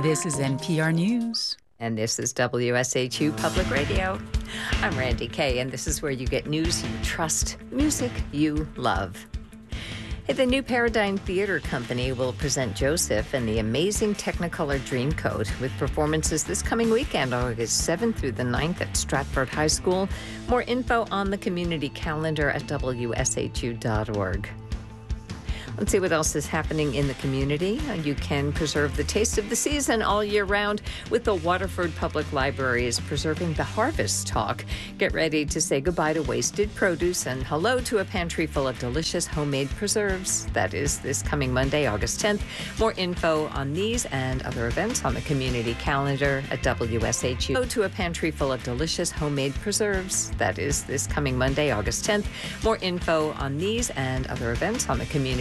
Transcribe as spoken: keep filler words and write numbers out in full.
This is N P R News. And this is W S H U Public Radio. I'm Randy Kay, and this is where you get news you trust, music you love. Hey, the new Paradigm Theater Company will present Joseph and the Amazing Technicolor Dreamcoat with performances this coming weekend, August seventh through the ninth at Stratford High School. More info on the community calendar at W S H U dot org. Let's see what else is happening in the community. You can preserve the taste of the season all year round with the Waterford Public Library's Preserving the Harvest talk. Get ready to say goodbye to wasted produce and hello to a pantry full of delicious homemade preserves. That is this coming Monday, August tenth. More info on these and other events on the community calendar at W S H U. Hello to a pantry full of delicious homemade preserves. That is this coming Monday, August tenth. More info on these and other events on the community